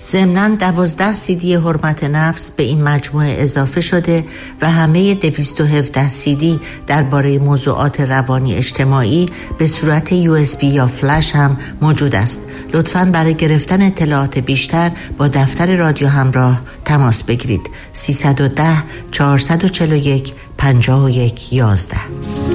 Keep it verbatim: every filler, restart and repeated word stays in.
ضمناً دوازده سی دی حرمت نفس به این مجموعه اضافه شده و همه دویست و هفده سی دی درباره موضوعات روانی اجتماعی به صورت یو اس بی یا فلش هم موجود است. لطفاً برای گرفتن اطلاعات بیشتر با دفتر رادیو همراه تماس بگیرید. سیصد و ده چهارصد و چهل و یک پنجاه و یک یازده.